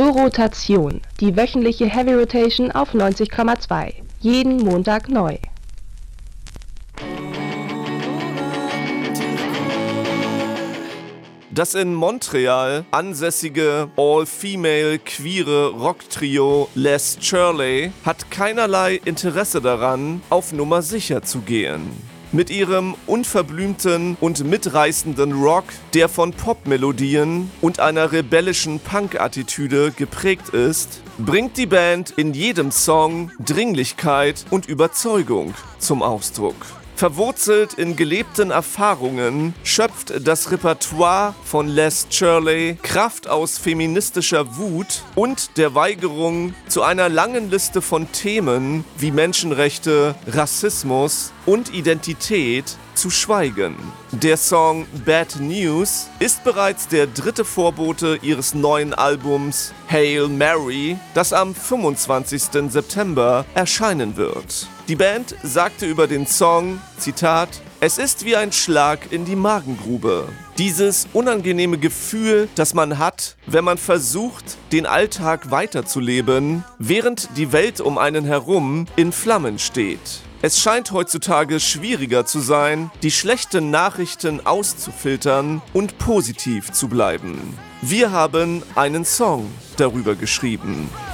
Rotation, die wöchentliche Heavy Rotation auf 90,2. Jeden Montag neu. Das in Montreal ansässige all-female queere Rocktrio Les Shirley hat keinerlei Interesse daran, auf Nummer sicher zu gehen. Mit ihrem unverblümten und mitreißenden Rock, der von Popmelodien und einer rebellischen Punk-Attitüde geprägt ist, bringt die Band in jedem Song Dringlichkeit und Überzeugung zum Ausdruck. Verwurzelt in gelebten Erfahrungen schöpft das Repertoire von Les Shirley Kraft aus feministischer Wut und der Weigerung, zu einer langen Liste von Themen wie Menschenrechte, Rassismus und Identität zu schweigen. Der Song Bad News ist bereits der dritte Vorbote ihres neuen Albums Hail Mary, das am 25. September erscheinen wird. Die Band sagte über den Song, Zitat, „Es ist wie ein Schlag in die Magengrube. Dieses unangenehme Gefühl, das man hat, wenn man versucht, den Alltag weiterzuleben, während die Welt um einen herum in Flammen steht. Es scheint heutzutage schwieriger zu sein, die schlechten Nachrichten auszufiltern und positiv zu bleiben. Wir haben einen Song darüber geschrieben."